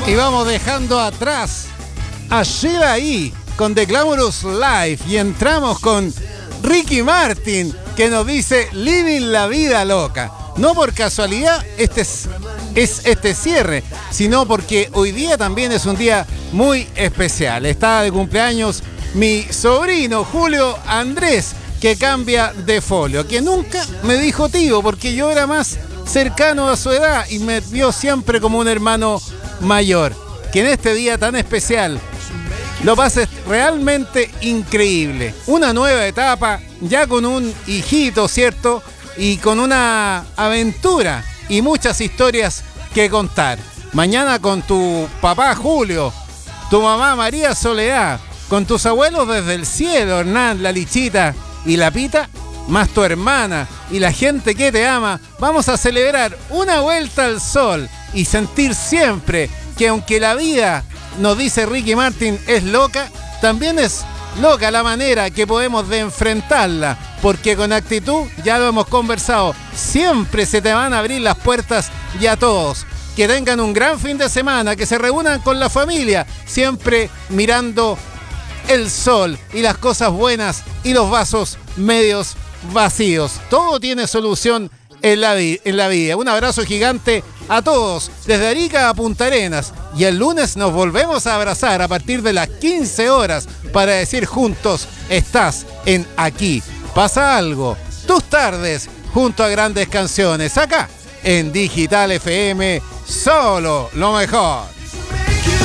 Y vamos dejando atrás a Sheila E. con The Glamorous Life y entramos con Ricky Martin, que nos dice Living la vida loca. No por casualidad es este cierre, sino porque hoy día también es un día muy especial. Está de cumpleaños mi sobrino Julio Andrés, que cambia de folio, que nunca me dijo tío porque yo era más cercano a su edad y me vio siempre como un hermano mayor. Que en este día tan especial lo pases realmente increíble. Una nueva etapa, ya con un hijito, ¿cierto? Y con una aventura y muchas historias que contar. Mañana con tu papá Julio, tu mamá María Soledad, con tus abuelos desde el cielo, Hernán, la Lichita y la Pita, más tu hermana y la gente que te ama, vamos a celebrar una vuelta al sol y sentir siempre que aunque la vida, nos dice Ricky Martin, es loca, también es loca la manera que podemos de enfrentarla, porque con actitud, ya lo hemos conversado, siempre se te van a abrir las puertas y a todos. Que tengan un gran fin de semana, que se reúnan con la familia, siempre mirando el sol y las cosas buenas y los vasos medios vacíos. Todo tiene solución en la vida. Un abrazo gigante a todos desde Arica a Punta Arenas, y el lunes nos volvemos a abrazar a partir de las 15 horas para decir juntos: estás en Aquí Pasa Algo, tus tardes junto a grandes canciones, acá en Digital FM, solo lo mejor.